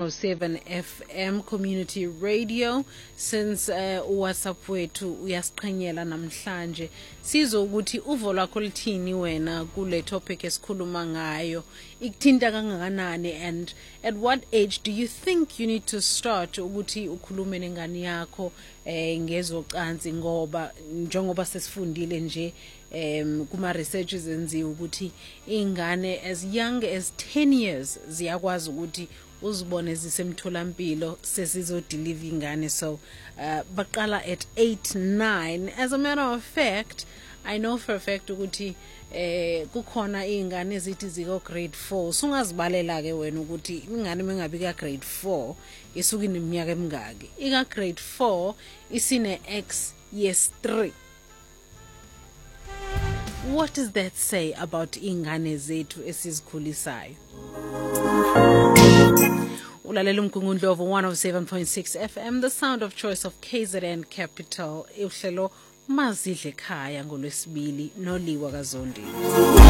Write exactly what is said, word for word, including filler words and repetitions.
oh seven F M Community Radio. Since uh, WhatsApp wethu uyasiqhenyela namhlanje sizokuthi uvo lwakho lithini wena kule topic esikhuluma ngayo, ikuthinta kangakanani, and at what age do you think you need to start ukuthi ukhulume nengane yakho eh ngezocansi, ngoba njengoba sesifundile nje um kuma researches enziwe ukuthi ingane as young as ten years ziyakwazi ukuthi uzibone zisemtholampilo sesizodeliver ingane. So uh, baqala at eight nine. As a matter of fact, I know for a fact ukuthi eh kukhona ingane ezithi ziko grade four. Sungazibalela ke wena ukuthi ingane mengabi ka grade four isuka ineminyaka emingaki. Ika grade four isine X yes three. What does that say about ingane zethu esizikhulisayo? Ulalela umgungundlovu one oh seven point six F M, the sound of choice of K Z N Capital. Uhlelo mazidle ekhaya ngolwesibili noLiwa kaZondi.